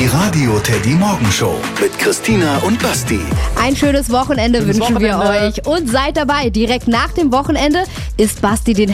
Die Radio Teddy Morgenshow mit Christina und Basti. Ein schönes Wochenende wünschen wir euch und seid dabei. Direkt nach dem Wochenende ist Basti den